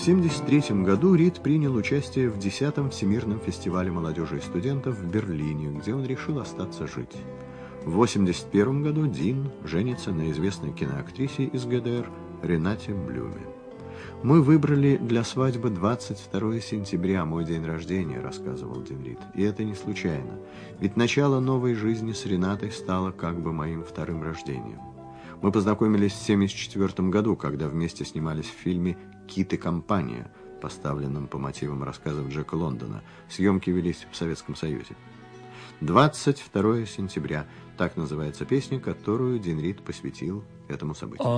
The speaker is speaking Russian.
1973 году Рид принял участие в 10-м Всемирном фестивале молодежи и студентов в Берлине, где он решил остаться жить. В 1981 году Дин женится на известной киноактрисе из ГДР Ренате Блюме. «Мы выбрали для свадьбы 22 сентября, мой день рождения», — рассказывал Дин Рид. «И это не случайно. Ведь начало новой жизни с Ренатой стало как бы моим вторым рождением. Мы познакомились в 1974 году, когда вместе снимались в фильме «Кит и компания», поставленном по мотивам рассказов Джека Лондона. Съемки велись в Советском Союзе. 22 сентября. Так называется песня, которую Дин Рид посвятил этому событию.